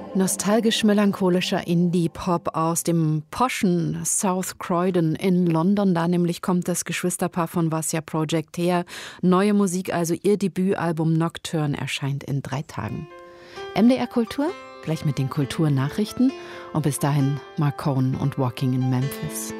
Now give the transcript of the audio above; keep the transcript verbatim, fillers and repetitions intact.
Nostalgisch-melancholischer Indie-Pop aus dem poschen South Croydon in London. Da nämlich kommt das Geschwisterpaar von Vasya Project her. Neue Musik, also ihr Debütalbum Nocturne, erscheint in drei Tagen. M D R Kultur, gleich mit den Kulturnachrichten. Und bis dahin Mark Cohn und Walking in Memphis.